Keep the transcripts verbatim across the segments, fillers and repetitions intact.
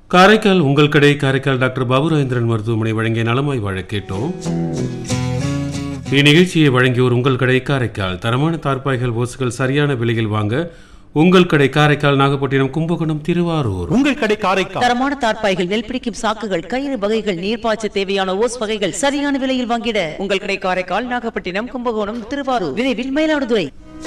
காரைக்கால் உங்கள் கடை காரைக்கால் டாக்டர் பாபுராஜேந்திரன் மருத்துவமனை வழங்கிய நலமாய் வாழ கேட்டோம். இந்நிகழ்ச்சியை வழங்கியோர் உங்கள் கடை காரைக்கால். தரமான தார்பாய்கள் ஓசுகள் சரியான விலையில் வாங்க உங்கள் கடை காரைக்கால், நாகப்பட்டினம், கும்பகோணம், திருவாரூர். உங்கள் கடை காரைக்கால். தரமான தார்பாய்கள், நெல் பிடிக்கும் சாக்குகள், கயிறு வகைகள், நீர்ப்பாய்ச்ச தேவையான ஓஸ் வகைகள் சரியான விலையில் வாங்கிட உங்கள் கடை காரைக்கால், நாகப்பட்டினம், கும்பகோணம், திருவாரூர், விரைவில் மயிலாடுதுறை.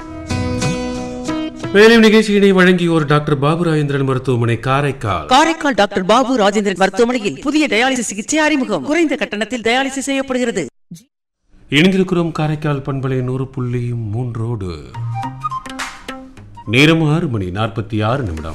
மேலும் நிகழ்ச்சியினை வழங்கியோர் டாக்டர் பாபுராஜேந்திரன் மருத்துவமனை காரைக்கால். காரைக்கால் டாக்டர் பாபு ராஜேந்திரன் மருத்துவமனையில் புதிய டயாலிசிஸ் சிகிச்சை அறிமுகம். குறைந்த கட்டணத்தில் டயாலிசிஸ் செய்யப்படுகிறது. இணைந்திருக்கிறோம் காரைக்கால் பண்பலை நூறு புள்ளி மூன்றோடு. நேரம் ஆறு மணி நாற்பத்தி ஆறு நிமிடம்.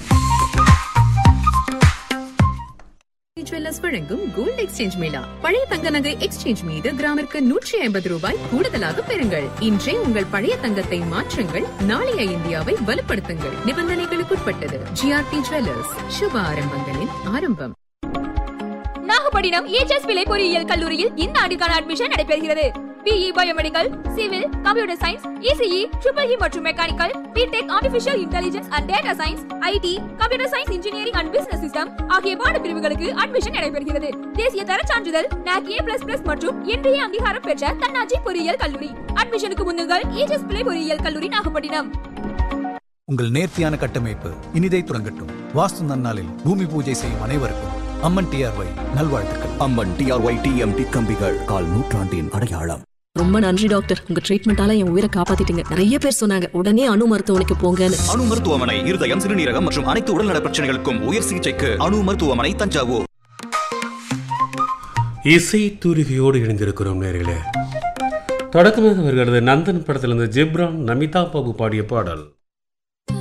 ஜுவல்லர்ஸ் வழங்கும் கோல்ட் எக்ஸ்சேஞ்ச் மேளா. பழைய தங்க நகை எக்ஸ்சேஞ்ச் மீது கிராமிற்கு நூற்றி ஐம்பது ரூபாய் கூடுதலாக பெறுங்கள். இன்றே உங்கள் பழைய தங்கத்தை மாற்றுங்கள். நாளைய இந்தியாவை வலுப்படுத்துங்கள். நிபந்தனைகளுக்குட்பட்டது. ஜிஆர்டி ஜுவல்லர்ஸ், சுப ஆரம்பங்களின் ஆரம்பம். நாகப்பட்டினம் ஏஜஸ் பிள்ளை பொறியியல் கல்லூரியில் இந்த ஆண்டுக்கான அட்மிஷன் நடைபெறுகிறது. BE biomedical, civil, computer science, ECE, triple E மற்றும் mechanical, BTech, artificial intelligence and data science, ID, computer science, engineering and business system ஆகிய பாட பிரிவுகளுக்கு அட்மிஷன் நடைபெறுகிறது. தேசிய தர சான்றிதழ் நாக் ஏ பிளஸ் பிளஸ் மற்றும் இன்றைய அங்கீகாரம் பெற்ற தன்னாட்சி பொறியியல் கல்லூரி. அட்மிஷனுக்கு முன்னுங்கள் ஏஜஸ் பிள்ளை பொறியியல் கல்லூரி, நாகப்பட்டினம். உங்கள் நேர்த்தியான கட்டமைப்பு இனிதை துறங்கட்டும். வாஸ்து நன்னாளில் பூமி பூஜை செய்யும் அனைவருக்கும் அம்மன் டிஆர்ஒய் நல்வாழ்த்துக்கள். அம்மன் டிஆர்ஒய் டிஎம்டி கம்பிகள், கால் நூற்றாண்டின் அடையாளம். ரொம்ப நன்றி டாக்டர், உங்க ட்ரீட்மெண்டால என் உயிரை காப்பாத்திட்டீங்க. நிறைய பேர் சொன்னாங்க உடனே அணு மருத்துவமனைக்கு போங்கன்னு. அணு மருத்துவமனை இருதயம், சிறுநீரகம் மற்றும் அனைத்து உடல்நல பிரச்சனைகளுக்கும் உயர் சிகிச்சைக்கு அணு மருத்துவமனை, தஞ்சாவூர். இசை தூரிகையோடு இணைந்திருக்கிறோம் நேர்களே. தொடக்கமாக வருகிறது நந்தன் படத்திலிருந்து ஜிப்ரான், நமிதா பாபு பாடிய பாடல்.